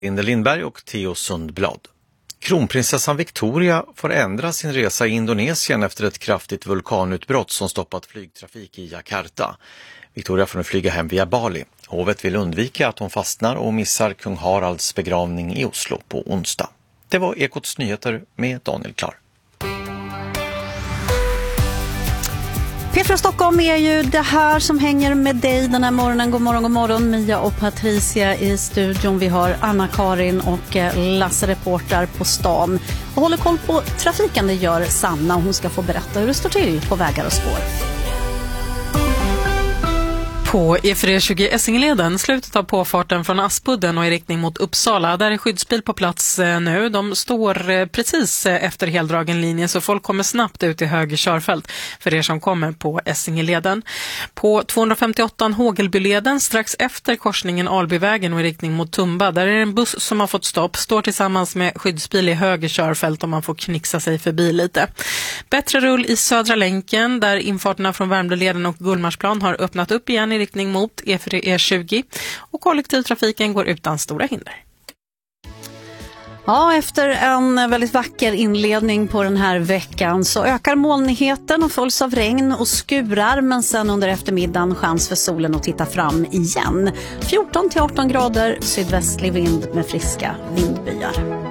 Linde Lindberg och Theo Sundblad. Kronprinsessan Victoria får ändra sin resa i Indonesien efter ett kraftigt vulkanutbrott som stoppat flygtrafik i Jakarta. Victoria får nu flyga hem via Bali. Hovet vill undvika att hon fastnar och missar kung Haralds begravning i Oslo på onsdag. Det var Ekots nyheter med Daniel Klar. Petra Stockholm är ju det här som hänger med dig den här morgonen. God morgon Mia och Patricia i studion. Vi har Anna-Karin och Lasse reporter på stan. Och håller koll på trafiken, det gör Sanna, och hon ska få berätta hur det står till på vägar och spår. På E420 Essingeleden, slutet av påfarten från Aspudden och i riktning mot Uppsala. Där är skyddsbil på plats nu. De står precis efter heldragen linje, så folk kommer snabbt ut i höger körfält för er som kommer på Essingeleden. På 258 Hågelbyleden, strax efter korsningen Albyvägen och i riktning mot Tumba. Där är en buss som har fått stopp, står tillsammans med skyddsbil i höger körfält och man får knixa sig förbi lite. Bättre rull i Södra länken, där infarterna från Värmdöleden och Gullmarsplan har öppnat upp igen i riktning mot E20 och kollektivtrafiken går utan stora hinder. Ja, efter en väldigt vacker inledning på den här veckan så ökar molnigheten och följs av regn och skurar, men sen under eftermiddagen chans för solen att titta fram igen. 14-18 grader, sydvästlig vind med friska vindbyar.